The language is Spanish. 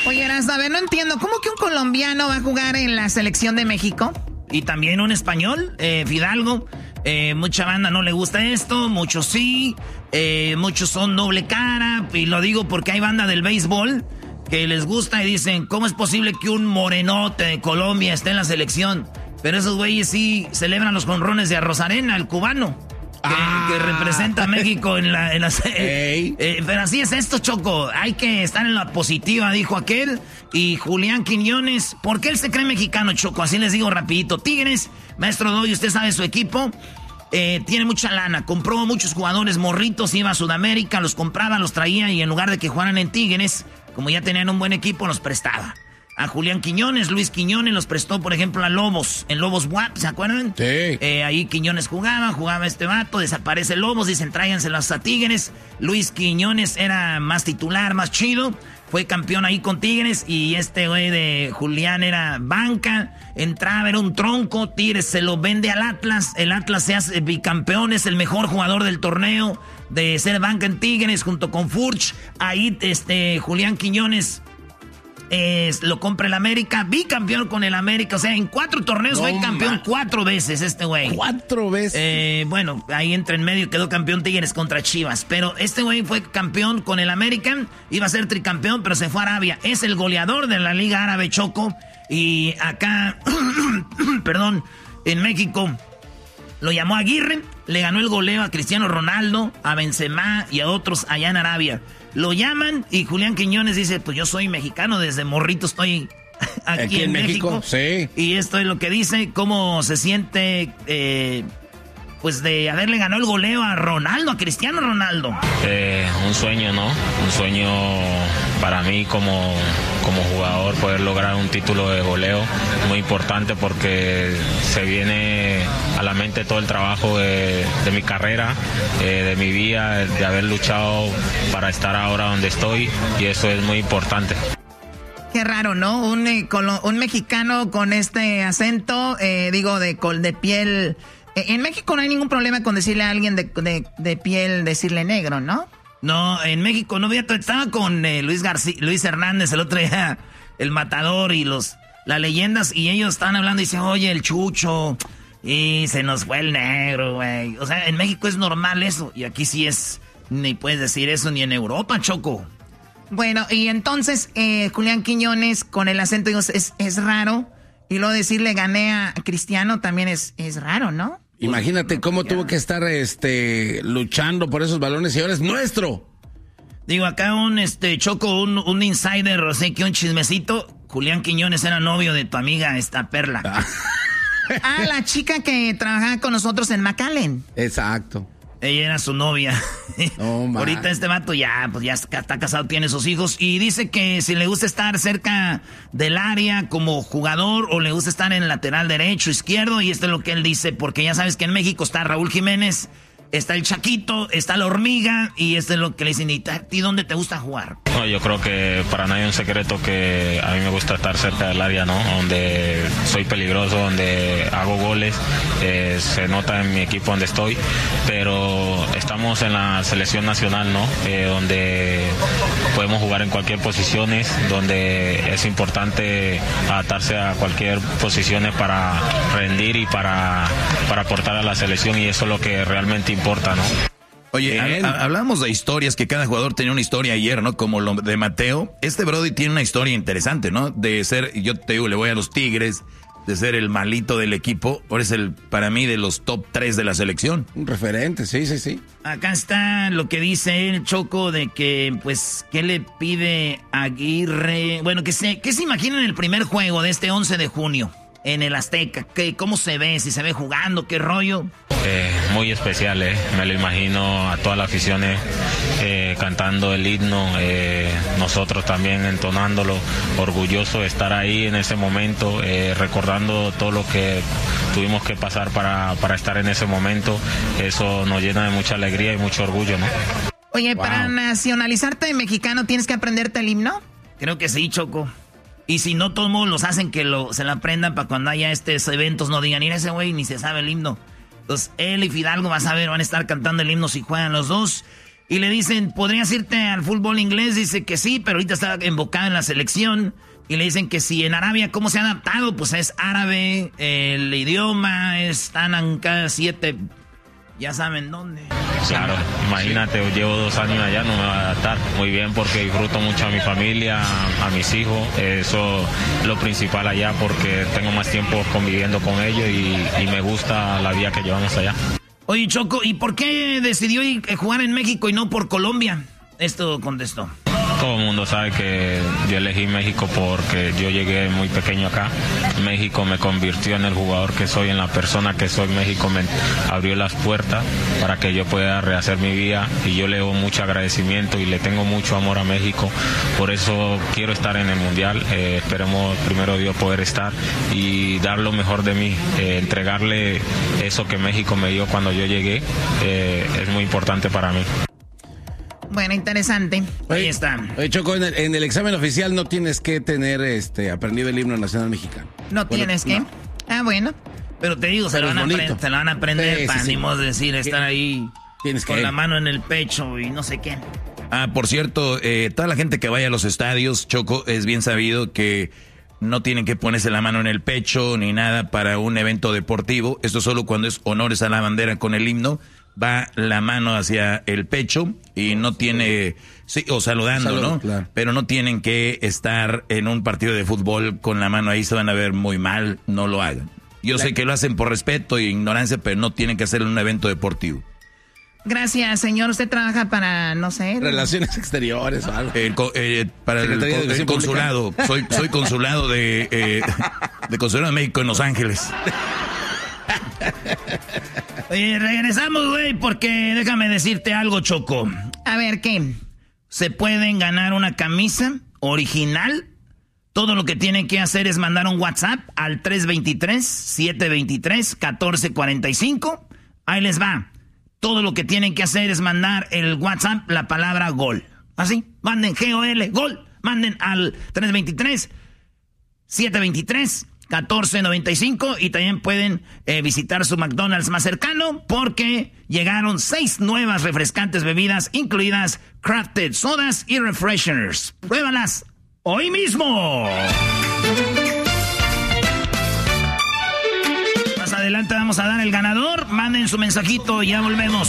Oye, Erasmo, a ver, no entiendo. ¿Cómo que un colombiano va a jugar en la selección de México? Y también un español, Fidalgo. Mucha banda no le gusta esto, muchos sí. Muchos son doble cara. Y lo digo porque hay banda del béisbol que les gusta y dicen, ¿cómo es posible que un morenote de Colombia esté en la selección? Pero esos güeyes sí celebran los jonrones de Arrozarena, el cubano. Que representa a México en la pero así es esto, Choco. Hay que estar en la positiva, dijo aquel. Y Julián Quiñones, ¿por qué él se cree mexicano, Choco? Así les digo rapidito. Tigres, maestro Doy, usted sabe su equipo. Tiene mucha lana, compró muchos jugadores morritos, iba a Sudamérica, los compraba, los traía y en lugar de que jugaran en Tigres, como ya tenían un buen equipo, los prestaba. A Julián Quiñones, Luis Quiñones los prestó, por ejemplo, a Lobos, en Lobos WAP, ¿se acuerdan? Sí. Ahí Quiñones jugaba este vato, desaparece Lobos, dicen tráiganselos a Tigres. Luis Quiñones era más titular, más chido, fue campeón ahí con Tigres y este güey de Julián era banca, entraba, era un tronco, Tigres se lo vende al Atlas, el Atlas se hace bicampeón, es el mejor jugador del torneo de ser banca en Tigres junto con Furch. Ahí Julián Quiñones lo compra el América, bicampeón con el América, o sea, en 4 torneos fue campeón 4 veces este güey. 4 veces. Bueno, ahí entra en medio, quedó campeón Tigres contra Chivas, pero este güey fue campeón con el América, iba a ser tricampeón, pero se fue a Arabia, es el goleador de la Liga Árabe, Choco, y acá, perdón, en México, lo llamó Aguirre, le ganó el goleo a Cristiano Ronaldo, a Benzema y a otros allá en Arabia. Lo llaman y Julián Quiñones dice, pues yo soy mexicano, desde morrito estoy aquí en México. Sí. Y esto es lo que dice, cómo se siente, pues de haberle ganado el goleo a Ronaldo, a Cristiano Ronaldo. Un sueño, ¿no? Un sueño para mí como jugador, poder lograr un título de goleo, muy importante porque se viene a la mente todo el trabajo de mi carrera, de mi vida, de haber luchado para estar ahora donde estoy, y eso es muy importante. Qué raro, ¿no? Un mexicano con este acento, de piel. En México no hay ningún problema con decirle a alguien de piel, decirle negro, ¿no? No, en México no, estaba con Luis Hernández el otro día, el Matador y las leyendas, y ellos estaban hablando y dicen, oye, el Chucho, y se nos fue el negro, güey. O sea, en México es normal eso, y aquí sí es, ni puedes decir eso ni en Europa, Choco. Bueno, y entonces Julián Quiñones con el acento es raro, y luego decirle gané a Cristiano también es raro, ¿no? Imagínate cómo tuvo que estar luchando por esos balones y ahora es nuestro. Digo, acá Choco, un insider, o sea, que un chismecito. Julián Quiñones era novio de tu amiga, Perla. La chica que trabajaba con nosotros en McAllen. Exacto. Ella era su novia. Ahorita este vato ya está casado, tiene sus hijos. Y dice que si le gusta estar cerca del área como jugador o le gusta estar en lateral derecho, izquierdo. Y esto es lo que él dice, porque ya sabes que en México está Raúl Jiménez, está el Chaquito, está la Hormiga. Y esto es lo que le dicen, ¿y a ti dónde te gusta jugar? No, yo creo que para nadie es un secreto que a mí me gusta estar cerca del área, ¿no? Donde soy peligroso, donde hago goles, se nota en mi equipo donde estoy, pero estamos en la selección nacional, ¿no? Donde podemos jugar en cualquier posición, donde es importante adaptarse a cualquier posición para rendir y para aportar a la selección, y eso es lo que realmente importa, ¿no? Oye, hablamos de historias, que cada jugador tenía una historia ayer, ¿no? Como lo de Mateo. Este Brody tiene una historia interesante, ¿no? De ser, yo te digo, le voy a los Tigres, de ser el malito del equipo. Ahora es para mí, de los top 3 de la selección. Un referente, sí. Acá está lo que dice el Choco de que, pues, ¿qué le pide Aguirre? Bueno, que se imaginan el primer juego de este 11 de junio en el Azteca. ¿Cómo se ve? Si se ve jugando, ¿qué rollo? Muy especial, me lo imagino a toda la afición cantando el himno, nosotros también entonándolo, orgulloso de estar ahí en ese momento, recordando todo lo que tuvimos que pasar para estar en ese momento. Eso nos llena de mucha alegría y mucho orgullo, ¿no? Oye, para nacionalizarte de mexicano, ¿tienes que aprenderte el himno? Creo que sí, Choco. Y si no, todos modos los hacen que se la aprendan para cuando haya estos eventos no digan, mira, ese güey ni se sabe el himno. Entonces, él y Fidalgo, vas a ver, van a estar cantando el himno si juegan los dos. y le dicen, ¿podrías irte al fútbol inglés? Dice que sí, pero ahorita está embocado en la selección. Y le dicen que si en Arabia, ¿cómo se ha adaptado? Pues es árabe, el idioma, están en cada 7, ya saben dónde. Claro, imagínate, llevo 2 años allá, no me voy a adaptar muy bien porque disfruto mucho a mi familia, a mis hijos. Eso es lo principal allá porque tengo más tiempo conviviendo con ellos y me gusta la vida que llevamos allá. Oye, Choco, ¿y por qué decidió jugar en México y no por Colombia? Esto contestó. Todo el mundo sabe que yo elegí México porque yo llegué muy pequeño acá. México me convirtió en el jugador que soy, en la persona que soy. México me abrió las puertas para que yo pueda rehacer mi vida y yo le doy mucho agradecimiento y le tengo mucho amor a México. Por eso quiero estar en el Mundial. Esperemos primero Dios poder estar y dar lo mejor de mí. Entregarle eso que México me dio cuando yo llegué es muy importante para mí. Bueno, interesante. Ahí está. Oye, Choco, en el examen oficial no tienes que tener aprendido el himno nacional mexicano. ¿No tienes que? No. Ah, bueno. Pero te digo, se lo van a aprender para ni modo decir, estar ahí con la mano en el pecho y no sé qué. Ah, por cierto, toda la gente que vaya a los estadios, Choco, es bien sabido que no tienen que ponerse la mano en el pecho ni nada para un evento deportivo. Esto solo cuando es honores a la bandera con el himno. Va la mano hacia el pecho y no tiene, sí, o saludando, ¿no? Claro. Pero no tienen que estar en un partido de fútbol con la mano ahí, se van a ver muy mal, no lo hagan. Yo sé que lo hacen por respeto e ignorancia, pero no tienen que hacerlo en un evento deportivo. Gracias, señor. ¿Usted trabaja para, no sé? Relaciones exteriores o algo. Para el consulado. Soy consulado de Consulado de México en Los Ángeles. Oye, regresamos, güey, porque déjame decirte algo, Choco. A ver, ¿qué? Se pueden ganar una camisa original. Todo lo que tienen que hacer es mandar un WhatsApp al 323-723-1445. Ahí les va. Todo lo que tienen que hacer es mandar el WhatsApp la palabra gol. Así, manden GOL, gol. Manden al 323-723-1495 y también pueden visitar su McDonald's más cercano porque llegaron 6 nuevas refrescantes bebidas, incluidas crafted sodas y refreshers. ¡Pruébalas hoy mismo! Más adelante vamos a dar el ganador. Manden su mensajito y ya volvemos.